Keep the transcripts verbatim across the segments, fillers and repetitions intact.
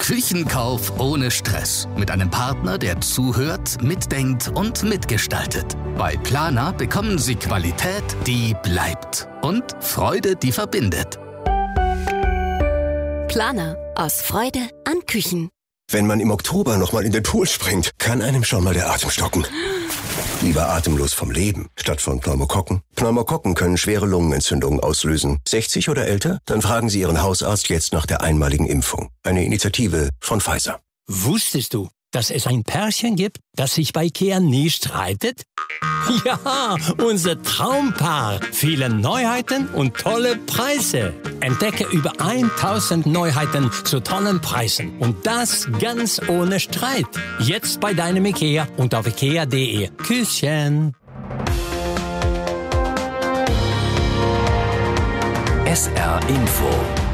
Küchenkauf ohne Stress. Mit einem Partner, der zuhört, mitdenkt und mitgestaltet. Bei Planer bekommen Sie Qualität, die bleibt. Und Freude, die verbindet. Planer. Aus Freude an Küchen. Wenn man im Oktober nochmal in den Pool springt, kann einem schon mal der Atem stocken. Lieber atemlos vom Leben, statt von Pneumokokken. Pneumokokken können schwere Lungenentzündungen auslösen. sechzig oder älter? Dann fragen Sie Ihren Hausarzt jetzt nach der einmaligen Impfung. Eine Initiative von Pfizer. Wusstest du, dass es ein Pärchen gibt, das sich bei IKEA nie streitet? Ja, unser Traumpaar. Viele Neuheiten und tolle Preise. Entdecke über tausend Neuheiten zu tollen Preisen. Und das ganz ohne Streit. Jetzt bei deinem IKEA und auf ikea punkt de. Küsschen. S R Info.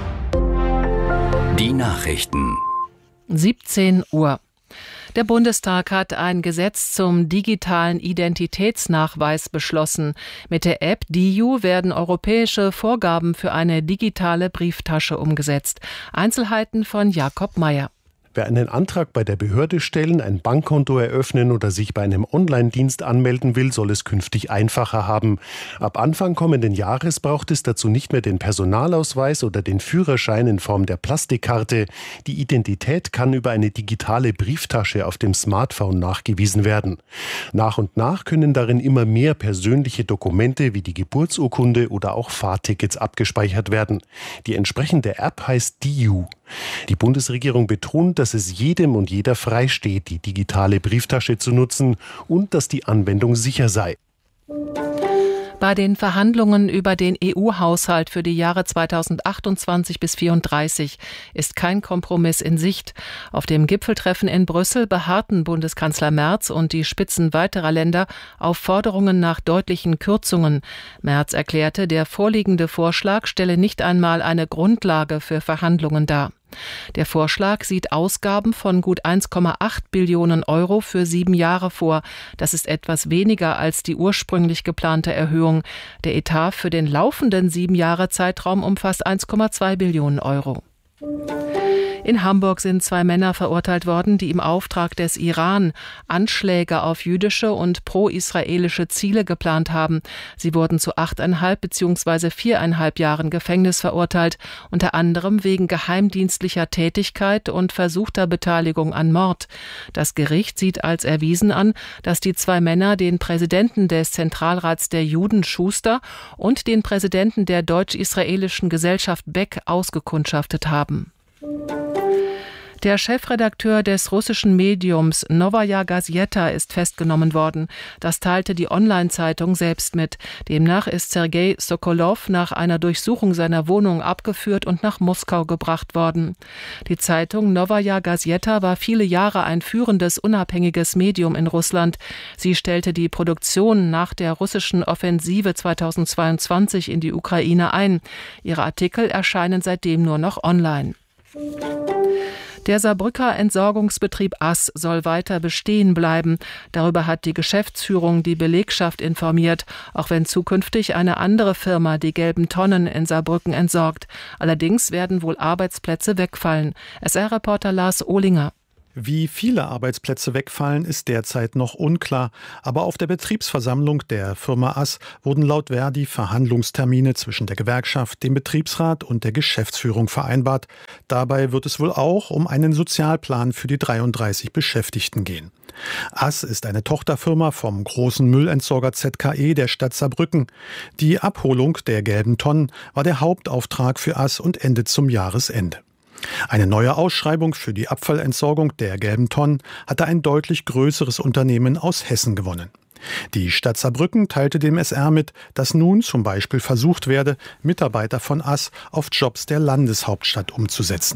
Die Nachrichten. siebzehn Uhr. Der Bundestag hat ein Gesetz zum digitalen Identitätsnachweis beschlossen. Mit der App D I U werden europäische Vorgaben für eine digitale Brieftasche umgesetzt. Einzelheiten von Jakob Meyer. Wer einen Antrag bei der Behörde stellen, ein Bankkonto eröffnen oder sich bei einem Online-Dienst anmelden will, soll es künftig einfacher haben. Ab Anfang kommenden Jahres braucht es dazu nicht mehr den Personalausweis oder den Führerschein in Form der Plastikkarte. Die Identität kann über eine digitale Brieftasche auf dem Smartphone nachgewiesen werden. Nach und nach können darin immer mehr persönliche Dokumente wie die Geburtsurkunde oder auch Fahrtickets abgespeichert werden. Die entsprechende App heißt D I U. Die Bundesregierung betont, dass es jedem und jeder frei steht, die digitale Brieftasche zu nutzen und dass die Anwendung sicher sei. Bei den Verhandlungen über den E U-Haushalt für die Jahre zweitausendachtundzwanzig bis zweitausendvierunddreißig ist kein Kompromiss in Sicht. Auf dem Gipfeltreffen in Brüssel beharrten Bundeskanzler Merz und die Spitzen weiterer Länder auf Forderungen nach deutlichen Kürzungen. Merz erklärte, der vorliegende Vorschlag stelle nicht einmal eine Grundlage für Verhandlungen dar. Der Vorschlag sieht Ausgaben von gut eins Komma acht Billionen Euro für sieben Jahre vor. Das ist etwas weniger als die ursprünglich geplante Erhöhung. Der Etat für den laufenden sieben Jahre Zeitraum umfasst eins Komma zwei Billionen Euro. In Hamburg sind zwei Männer verurteilt worden, die im Auftrag des Iran Anschläge auf jüdische und pro-israelische Ziele geplant haben. Sie wurden zu achteinhalb bzw. viereinhalb Jahren Gefängnis verurteilt, unter anderem wegen geheimdienstlicher Tätigkeit und versuchter Beteiligung an Mord. Das Gericht sieht als erwiesen an, dass die zwei Männer den Präsidenten des Zentralrats der Juden Schuster und den Präsidenten der deutsch-israelischen Gesellschaft Beck ausgekundschaftet haben. Der Chefredakteur des russischen Mediums Novaya Gazeta ist festgenommen worden. Das teilte die Online-Zeitung selbst mit. Demnach ist Sergei Sokolow nach einer Durchsuchung seiner Wohnung abgeführt und nach Moskau gebracht worden. Die Zeitung Novaya Gazeta war viele Jahre ein führendes, unabhängiges Medium in Russland. Sie stellte die Produktion nach der russischen Offensive zweitausendzweiundzwanzig in die Ukraine ein. Ihre Artikel erscheinen seitdem nur noch online. Der Saarbrücker Entsorgungsbetrieb Ass soll weiter bestehen bleiben. Darüber hat die Geschäftsführung die Belegschaft informiert, auch wenn zukünftig eine andere Firma die gelben Tonnen in Saarbrücken entsorgt. Allerdings werden wohl Arbeitsplätze wegfallen. S R-Reporter Lars Ohlinger. Wie viele Arbeitsplätze wegfallen, ist derzeit noch unklar. Aber auf der Betriebsversammlung der Firma Ass wurden laut Verdi Verhandlungstermine zwischen der Gewerkschaft, dem Betriebsrat und der Geschäftsführung vereinbart. Dabei wird es wohl auch um einen Sozialplan für die dreiunddreißig Beschäftigten gehen. Ass ist eine Tochterfirma vom großen Müllentsorger Z K E der Stadt Saarbrücken. Die Abholung der gelben Tonnen war der Hauptauftrag für Ass und endet zum Jahresende. Eine neue Ausschreibung für die Abfallentsorgung der gelben Tonnen hatte ein deutlich größeres Unternehmen aus Hessen gewonnen. Die Stadt Saarbrücken teilte dem S R mit, dass nun zum Beispiel versucht werde, Mitarbeiter von Ass auf Jobs der Landeshauptstadt umzusetzen.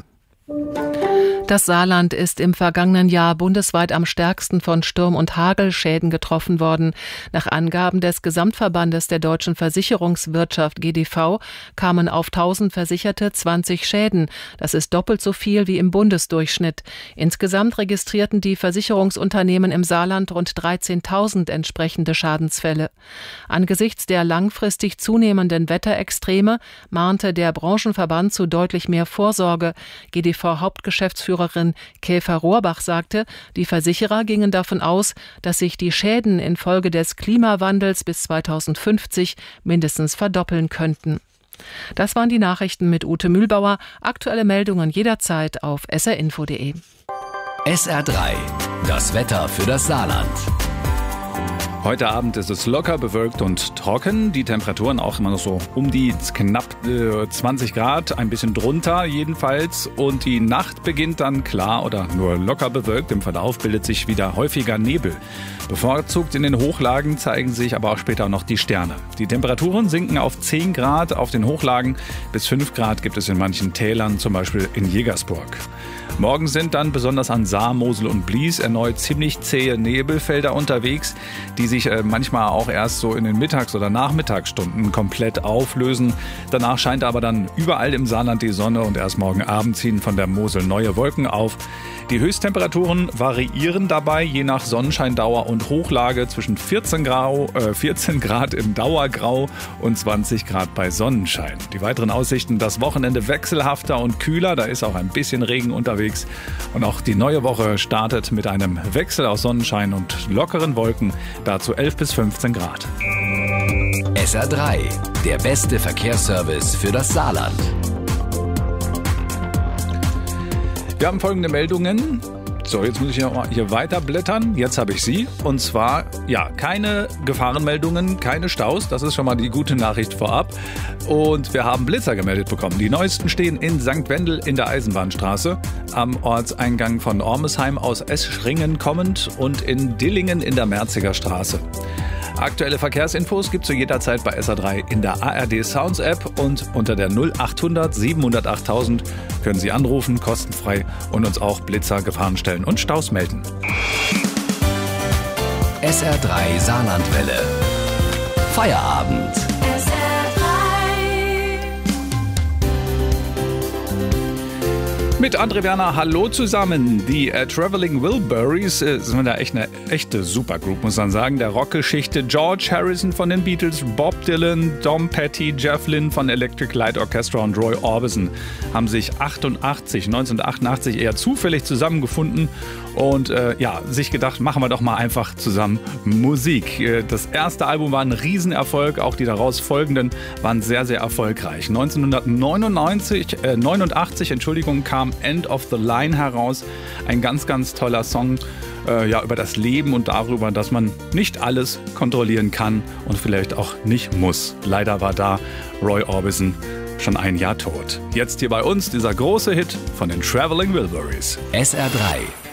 Das Saarland ist im vergangenen Jahr bundesweit am stärksten von Sturm- und Hagelschäden getroffen worden. Nach Angaben des Gesamtverbandes der deutschen Versicherungswirtschaft G D V kamen auf tausend Versicherte zwanzig Schäden. Das ist doppelt so viel wie im Bundesdurchschnitt. Insgesamt registrierten die Versicherungsunternehmen im Saarland rund dreizehntausend entsprechende Schadensfälle. Angesichts der langfristig zunehmenden Wetterextreme mahnte der Branchenverband zu deutlich mehr Vorsorge. G D V-Hauptgeschäftsführer Geschäftsführerin Käfer Rohrbach sagte, die Versicherer gingen davon aus, dass sich die Schäden infolge des Klimawandels bis zweitausendfünfzig mindestens verdoppeln könnten. Das waren die Nachrichten mit Ute Mühlbauer. Aktuelle Meldungen jederzeit auf s r info punkt d e. S R drei, das Wetter für das Saarland. Heute Abend ist es locker bewölkt und trocken. Die Temperaturen auch immer noch so um die knapp äh, zwanzig Grad, ein bisschen drunter jedenfalls. Und die Nacht beginnt dann klar oder nur locker bewölkt. Im Verlauf bildet sich wieder häufiger Nebel. Bevorzugt in den Hochlagen zeigen sich aber auch später noch die Sterne. Die Temperaturen sinken auf zehn Grad auf den Hochlagen. Bis fünf Grad gibt es in manchen Tälern, zum Beispiel in Jägersburg. Morgen sind dann besonders an Saar, Mosel und Blies erneut ziemlich zähe Nebelfelder unterwegs, die sich äh, manchmal auch erst so in den Mittags- oder Nachmittagsstunden komplett auflösen. Danach scheint aber dann überall im Saarland die Sonne und erst morgen Abend ziehen von der Mosel neue Wolken auf. Die Höchsttemperaturen variieren dabei je nach Sonnenscheindauer und Hochlage zwischen vierzehn Grau, äh, vierzehn Grad im Dauergrau und zwanzig Grad bei Sonnenschein. Die weiteren Aussichten: das Wochenende wechselhafter und kühler, da ist auch ein bisschen Regen unterwegs. Und auch die neue Woche startet mit einem Wechsel aus Sonnenschein und lockeren Wolken, dazu elf bis fünfzehn Grad. S R drei, der beste Verkehrsservice für das Saarland. Wir haben folgende Meldungen. So, jetzt muss ich hier, hier weiter blättern. Jetzt habe ich sie. Und zwar, ja, keine Gefahrenmeldungen, keine Staus. Das ist schon mal die gute Nachricht vorab. Und wir haben Blitzer gemeldet bekommen. Die neuesten stehen in Sankt Wendel in der Eisenbahnstraße, am Ortseingang von Ormesheim aus Eschringen kommend und in Dillingen in der Merziger Straße. Aktuelle Verkehrsinfos gibt es zu jeder Zeit bei S R drei in der A R D Sounds App und unter der null achthundert siebenhundertachttausend können Sie anrufen, kostenfrei, und uns auch Blitzer, Gefahrenstellen und Staus melden. S R drei Saarlandwelle. Feierabend. Mit André Werner, hallo zusammen. Die äh, Traveling Wilburys äh, sind da echt eine echte Supergroup, muss man sagen. Der Rockgeschichte George Harrison von den Beatles, Bob Dylan, Tom Petty, Jeff Lynne von Electric Light Orchestra und Roy Orbison haben sich neunzehnhundertachtundachtzig eher zufällig zusammengefunden und äh, ja, sich gedacht, machen wir doch mal einfach zusammen Musik. Äh, das erste Album war ein Riesenerfolg, auch die daraus folgenden waren sehr, sehr erfolgreich. neunzehnhundertneunundneunzig, äh, neunundachtzig, Entschuldigung, kam End of the Line heraus. Ein ganz, ganz toller Song äh, ja, über das Leben und darüber, dass man nicht alles kontrollieren kann und vielleicht auch nicht muss. Leider war da Roy Orbison schon ein Jahr tot. Jetzt hier bei uns dieser große Hit von den Traveling Wilburys. S R drei.